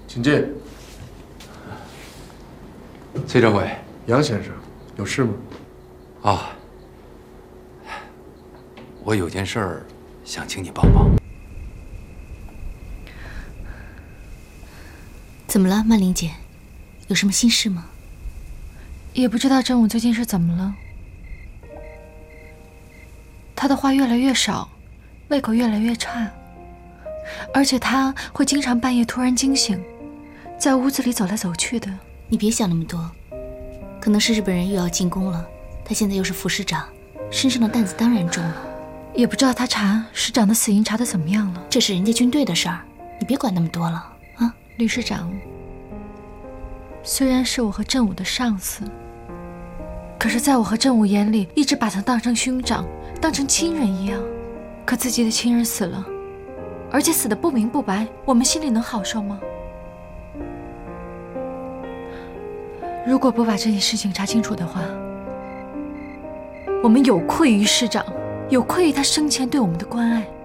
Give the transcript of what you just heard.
请进。 崔政委， 杨先生，有事吗？ 啊，我有件事儿想请你帮忙。 怎么了，曼玲姐？有什么心事吗？ 也不知道正午最近是怎么了，他的话越来越少，胃口越来越差，而且他会经常半夜突然惊醒，在屋子里走来走去的。 你别想那么多，可能是日本人又要进攻了，他现在又是副师长，身上的担子当然重了。 也不知道他查师长的死因查得怎么样了。 这是人家军队的事儿，你别管那么多了啊。 吕师长虽然是我和正武的上司，可是在我和正武眼里，一直把他当成兄长，当成亲人一样。可自己的亲人死了，而且死得不明不白，我们心里能好受吗？如果不把这件事情查清楚的话，我们有愧于师长，有愧于他生前对我们的关爱。